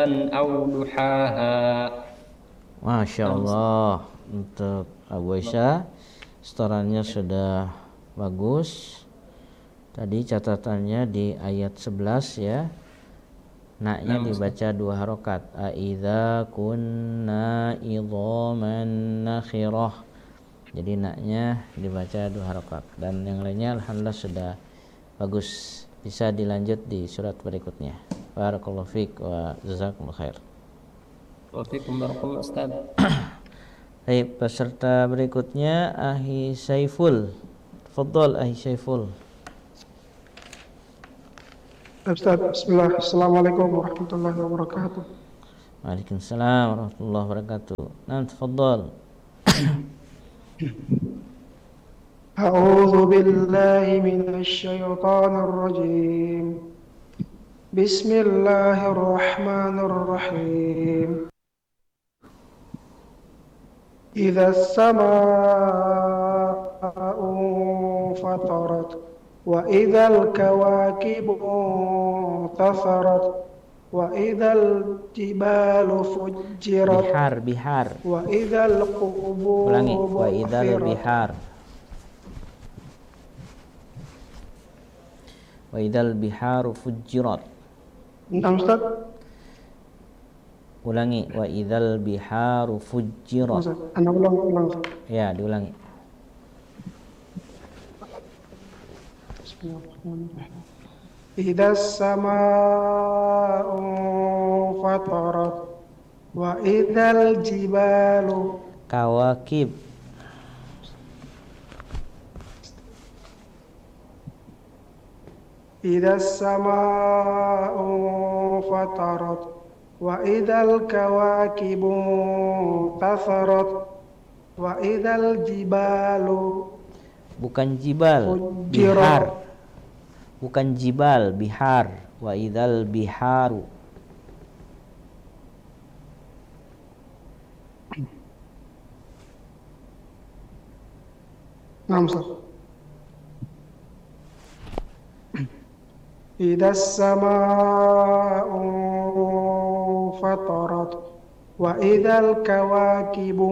أو ضحاها. Masya Allah. Untuk Abu Aisyah setorannya sudah bagus. Tadi catatannya di ayat 11 ya. Naknya dibaca 2 harokat. Aidza kunna idhaman nakhirah. Jadi naknya dibaca 2 harokat. Dan yang lainnya alhamdulillah sudah bagus. Bisa dilanjut di surat berikutnya. Barakallahu fiik wa jazakumullah khair. Waalaikumsalam barakallahu Ustaz. Baik, peserta berikutnya Ahi Saiful. Tafadhal Ahi Saiful. Ustaz, bismillah. Assalamualaikum warahmatullahi wabarakatuh. Waalaikumsalam warahmatullahi wabarakatuh. Nah, tafadhal. A'udzu billahi minasy syaithanir rajim. Bismillahirrahmanirrahim. Idza as-samaa'u fatarat wa idzal kawakibu tasarat wa idzal jibalu fujjirat Bihar. wa idzal quburu Ulangi. Wa idzal bu'thirat. bihar. Wa idzal biharu fujjirat. Entah Ustaz? Ulangi. Wa idzal biharu fujjirat. Ustaz, Anda ulang Ustaz. Ya, diulangi. Bismillahirrahmanirrahim. Idza as-samaa'u fatarat wa idzal jibalu Kawakib. idza as-samaa'u fatarat wa idzal kawakibu tasarat wa idzal jibalu Bukan jibal, fujjirat. bihar. Bukan jibal, bihar. Wa idzal biharu. Naam Ustaz. Idza as-samaa'u fatarat wa idzal kawakibu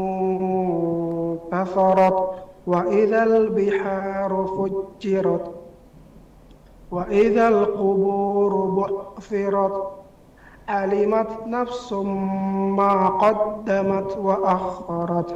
tasarat wa idzal biharu fujjirat wa idzal quburu bu'thirat alimat nafsum ma qaddamat wa akharat.